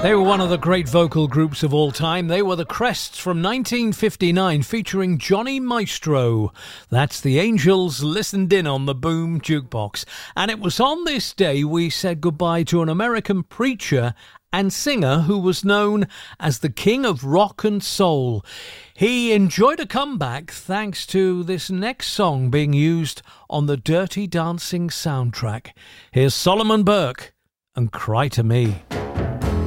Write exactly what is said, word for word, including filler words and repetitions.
They were one of the great vocal groups of all time. They were the Crests from nineteen fifty-nine, featuring Johnny Maestro. That's the Angels listened in on the Boom Jukebox. And it was on this day we said goodbye to an American preacher and singer who was known as the King of Rock and Soul. He enjoyed a comeback thanks to this next song being used on the Dirty Dancing soundtrack. Here's Solomon Burke and Cry to Me.